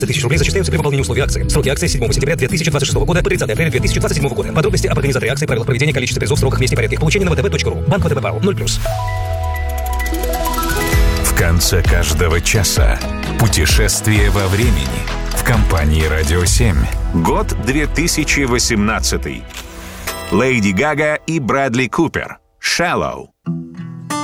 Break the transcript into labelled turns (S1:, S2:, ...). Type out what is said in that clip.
S1: тысяч рублей зачисляются при выполнении условий акции. Сроки акции с 7 сентября 2026 года по 30 апреля 2027 года. Подробности об организаторе акции, правила проведения, количество призов, сроках, месте и порядке их получения на vtb.ru. Банк ВТБ БАУ 0+.
S2: В конце каждого часа путешествие во времени в компании «Радио 7». Год 2018. Леди Гага и Брэдли Купер. «Shallow».